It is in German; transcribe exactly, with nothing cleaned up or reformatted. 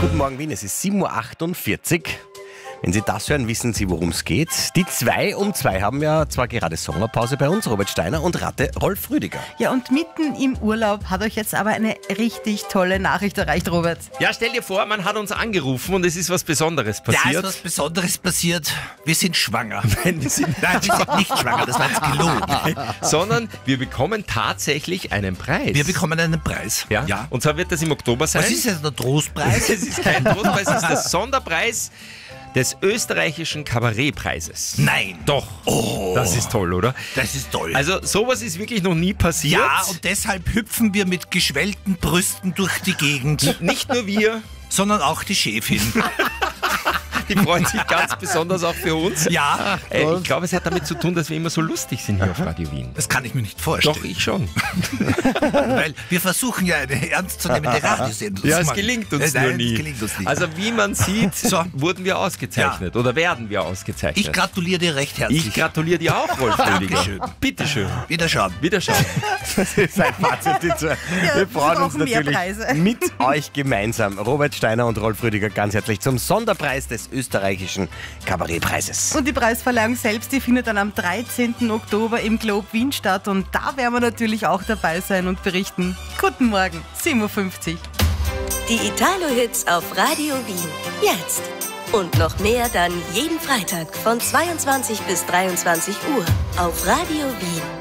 Guten Morgen Wien, es ist sieben Uhr achtundvierzig. Wenn Sie das hören, wissen Sie, worum es geht. Die zwei um zwei haben ja zwar gerade Sommerpause bei uns, Robert Steiner und Ratte Rolf Rüdiger. Ja, und mitten im Urlaub hat euch jetzt aber eine richtig tolle Nachricht erreicht, Robert. Ja, stell dir vor, man hat uns angerufen und es ist was Besonderes passiert. Ja, ist was Besonderes passiert. Wir sind schwanger. Nein, wir sind Nein, wir sind nicht schwanger, das war jetzt gelogen. sondern wir bekommen tatsächlich einen Preis. Wir bekommen einen Preis. ja? ja. Und zwar wird das im Oktober sein. Was ist jetzt der Trostpreis? Es ist kein Trostpreis, es ist der Sonderpreis des österreichischen Kabarettpreises. Nein. Doch. Oh. Das ist toll, oder? Das ist toll. Also sowas ist wirklich noch nie passiert. ja, und deshalb hüpfen wir mit geschwellten Brüsten durch die Gegend, Nicht nur wir, sondern auch die Chefin. die freuen sich ganz besonders auch für uns. Ja, Äh, ich glaube, es hat damit zu tun, dass wir immer so lustig sind hier auf Radio Wien. das kann ich mir nicht vorstellen. Doch, ich schon. Weil wir versuchen ja eine ernstzunehmende Radiosendung Ja, zu es machen. gelingt uns Äh, nur nein, nie. es gelingt uns nicht. Also wie man sieht, So. wurden wir ausgezeichnet oder werden wir ausgezeichnet. ich gratuliere dir recht herzlich. Ich gratuliere dir auch, Rolf Rüdiger. Dankeschön. Bitteschön. Wiederschauen. Wiederschauen. Das ist ein Fazit. Die zwei. Wir wir freuen uns brauchen mehr natürlich Preise. mit euch gemeinsam. Robert Steiner und Rolf Rüdiger ganz herzlich zum Sonderpreis des österreichischen Kabarettpreises. Und die Preisverleihung selbst, die findet dann am dreizehnten Oktober im Globe Wien statt. Und da werden wir natürlich auch dabei sein und berichten. Guten Morgen, sieben Uhr fünfzig. Die Italo-Hits auf Radio Wien. Jetzt. Und noch mehr dann jeden Freitag von zweiundzwanzig bis dreiundzwanzig Uhr auf Radio Wien.